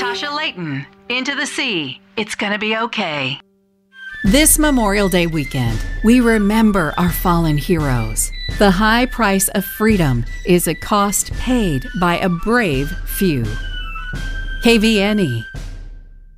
Tasha Layton, Into the Sea. It's gonna be okay. This Memorial Day weekend, we remember our fallen heroes. The high price of freedom is a cost paid by a brave few. KVNE,